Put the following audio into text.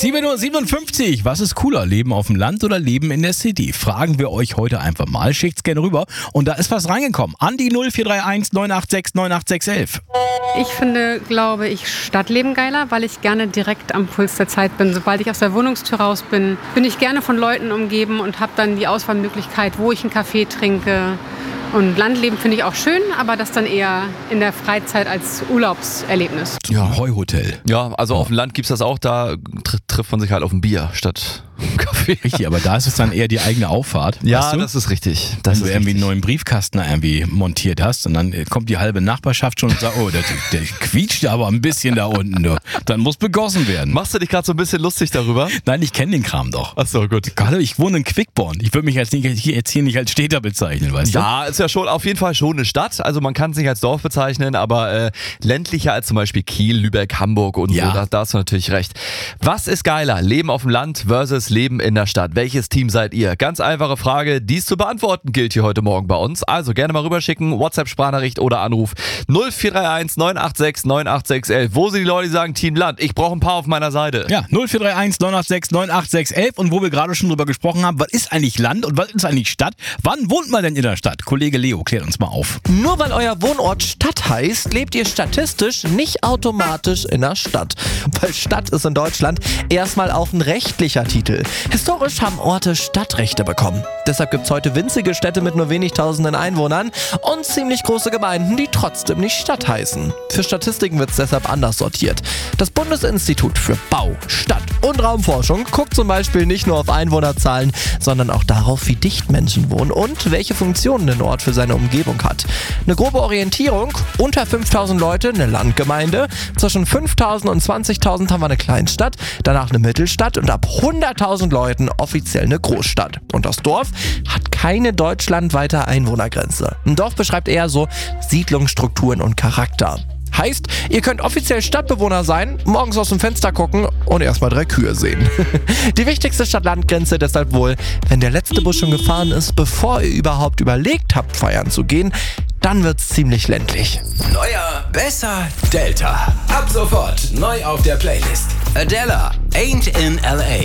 7:57 Uhr. Was ist cooler, Leben auf dem Land oder Leben in der City? Fragen wir euch heute einfach mal. Schickt's gerne rüber. Und da ist was reingekommen. Andi 0431 986 98611. Ich glaube ich, Stadtleben geiler, weil ich gerne direkt am Puls der Zeit bin. Sobald ich aus der Wohnungstür raus bin, bin ich gerne von Leuten umgeben und habe dann die Auswahlmöglichkeit, wo ich einen Kaffee trinke. Und Landleben finde ich auch schön, aber das dann eher in der Freizeit als Urlaubserlebnis. Ja, Heuhotel. Ja, also auf dem Land gibt's das auch, da trifft man sich halt auf ein Bier statt Kaffee. Richtig, aber da ist es dann eher die eigene Auffahrt. Ja, weißt du? das ist richtig. Wenn du irgendwie einen neuen Briefkasten irgendwie montiert hast und dann kommt die halbe Nachbarschaft schon und sagt, oh, der quietscht aber ein bisschen da unten. Du. Dann muss begossen werden. Machst du dich gerade so ein bisschen lustig darüber? Nein, ich kenne den Kram doch. Ach so, gut. Hallo, ich wohne in Quickborn. Ich würde mich jetzt hier nicht als Städter bezeichnen, weißt du? Ja, ist ja schon auf jeden Fall schon eine Stadt. Also man kann es nicht als Dorf bezeichnen, aber ländlicher als zum Beispiel Kiel, Lübeck, Hamburg und Ja. so. Da hast du natürlich recht. Was ist geiler? Leben auf dem Land versus Leben in der Stadt. Welches Team seid ihr? Ganz einfache Frage, die es zu beantworten gilt hier heute Morgen bei uns. Also gerne mal rüberschicken, WhatsApp-Sprachnachricht oder Anruf 0431 986 98611. Wo sind die Leute, die sagen Team Land? Ich brauche ein paar auf meiner Seite. Ja, 0431 986 98611. Und wo wir gerade schon drüber gesprochen haben, was ist eigentlich Land und was ist eigentlich Stadt? Wann wohnt man denn in der Stadt? Kollege Leo, klärt uns mal auf. Nur weil euer Wohnort Stadt heißt, lebt ihr statistisch nicht automatisch in der Stadt. Weil Stadt ist in Deutschland erstmal auch ein rechtlicher Titel. Historisch haben Orte Stadtrechte bekommen. Deshalb gibt es heute winzige Städte mit nur wenig tausenden Einwohnern und ziemlich große Gemeinden, die trotzdem nicht Stadt heißen. Für Statistiken wird es deshalb anders sortiert. Das Bundesinstitut für Bau, Stadt und Raumforschung guckt zum Beispiel nicht nur auf Einwohnerzahlen, sondern auch darauf, wie dicht Menschen wohnen und welche Funktionen ein Ort für seine Umgebung hat. Eine grobe Orientierung: unter 5000 Leute eine Landgemeinde, zwischen 5000 und 20.000 haben wir eine Kleinstadt, danach eine Mittelstadt und ab 100.000 Leuten offiziell eine Großstadt. Und das Dorf hat keine deutschlandweite Einwohnergrenze. Ein Dorf beschreibt eher so Siedlungsstrukturen und Charakter. Heißt, ihr könnt offiziell Stadtbewohner sein, morgens aus dem Fenster gucken und erstmal 3 Kühe sehen. Die wichtigste Stadt-Land-Grenze deshalb wohl, wenn der letzte Bus schon gefahren ist, bevor ihr überhaupt überlegt habt, feiern zu gehen, dann wird's ziemlich ländlich. Neuer, besser, Delta. Ab sofort neu auf der Playlist. Adela, Ain't in L.A.